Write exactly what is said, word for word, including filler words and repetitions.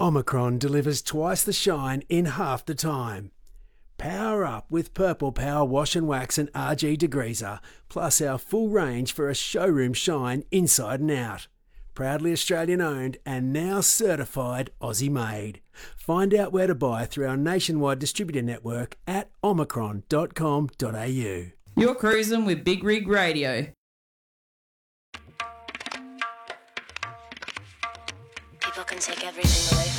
Omicron delivers twice the shine in half the time. Power up with Purple Power Wash and Wax and R G Degreaser, plus our full range for a showroom shine inside and out. Proudly Australian owned and now certified Aussie made. Find out where to buy through our nationwide distributor network at omicron dot com dot a u. You're cruising with Big Rig Radio. People can take everything away from